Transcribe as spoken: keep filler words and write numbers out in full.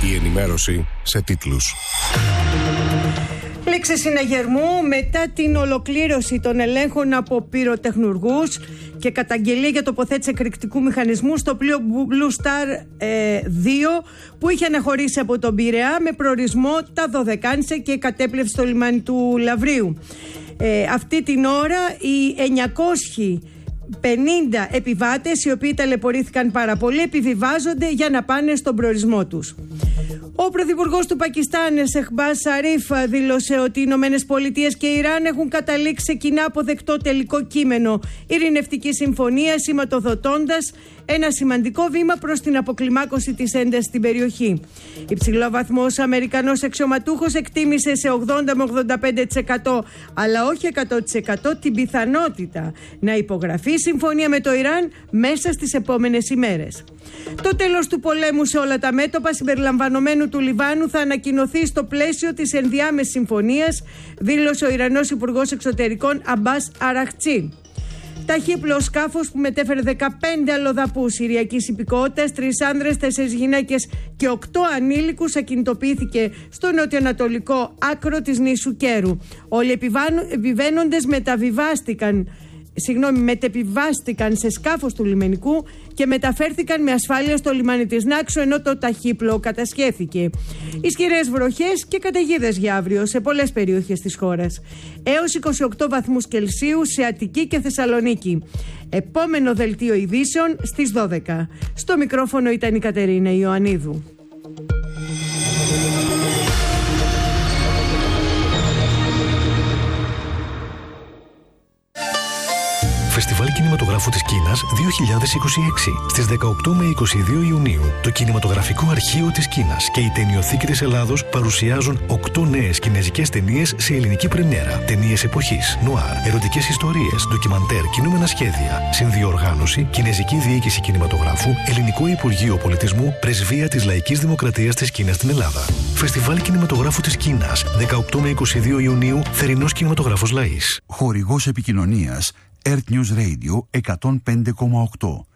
Η ενημέρωση σε τίτλους. Λήξη συναγερμού μετά την ολοκλήρωση των ελέγχων από πυροτεχνουργούς και καταγγελία για τοποθέτηση εκρηκτικού μηχανισμού στο πλοίο Blue Star ε, δύο που είχε αναχωρήσει από τον Πειραιά με προορισμό τα Δωδεκάνησα και κατέπλευε στο λιμάνι του Λαυρίου. Ε, αυτή την ώρα οι εννιακόσιοι πενήντα επιβάτες, οι οποίοι ταλαιπωρήθηκαν πάρα πολύ, επιβιβάζονται για να πάνε στον προορισμό τους. Ο πρωθυπουργός του Πακιστάν, Σεχμπάζ Σαρίφ, δήλωσε ότι οι Ηνωμένες Πολιτείες και η Ιράν έχουν καταλήξει σε κοινά αποδεκτό τελικό κείμενο ειρηνευτική συμφωνία, σηματοδοτώντας ένα σημαντικό βήμα προς την αποκλιμάκωση της έντασης στην περιοχή. Υψηλόβαθμος Αμερικανός αξιωματούχος εκτίμησε σε ογδόντα με ογδόντα πέντε τοις εκατό, αλλά όχι εκατό τοις εκατό, την πιθανότητα να υπογραφεί η συμφωνία με το Ιράν μέσα στις επόμενες ημέρες. Το τέλος του πολέμου σε όλα τα μέτωπα, συμπεριλαμβανομένου του Λιβάνου, θα ανακοινωθεί στο πλαίσιο της ενδιάμεσης συμφωνίας, δήλωσε ο Ιρανός Υπουργός Εξωτερικών Αμπάς Αραχτσί. Ταχύπλο σκάφος που μετέφερε δεκαπέντε αλλοδαπούς συριακής υπηκότητας, τρεις άνδρες, τέσσερις γυναίκες και οκτώ ανήλικους ακινητοποιήθηκε στο νοτιοανατολικό άκρο της νήσου Κέρου. Όλοι οι επιβαίνοντες μεταβιβάστηκαν Συγγνώμη, μετεπιβάστηκαν σε σκάφος του λιμενικού και μεταφέρθηκαν με ασφάλεια στο λιμάνι της Νάξου, ενώ το ταχύπλοο κατασχέθηκε. Ισχυρές βροχές και καταιγίδες για αύριο σε πολλές περιοχές της χώρας. Έως είκοσι οκτώ βαθμούς Κελσίου σε Αττική και Θεσσαλονίκη. Επόμενο δελτίο ειδήσεων στις δώδεκα. Στο μικρόφωνο ήταν η Κατερίνα Ιωαννίδου. Φεστιβάλ Κινηματογράφου της Κίνας δύο χιλιάδες είκοσι έξι. Στις δεκαοκτώ με είκοσι δύο Ιουνίου, το Κινηματογραφικό Αρχείο της Κίνας και η Ταινιοθήκη της Ελλάδος παρουσιάζουν οκτώ νέες κινέζικες ταινίες σε ελληνική πρεμιέρα. Ταινίες εποχής, νουάρ, ερωτικές ιστορίες, ντοκιμαντέρ, κινούμενα σχέδια. Συνδιοργάνωση, Κινέζικη Διοίκηση Κινηματογράφου, Ελληνικό Υπουργείο Πολιτισμού, Πρεσβεία της Λαϊκής Δημοκρατίας της Κίνας στην Ελλάδα. Φεστιβάλ Κινηματογράφου της Κίνας, δεκαοκτώ με είκοσι δύο Ιουνίου, Θερινός Κινηματογράφος Λαΐς. Χορηγός επικοινωνίας Earth News Radio εκατόν πέντε κόμμα οκτώ.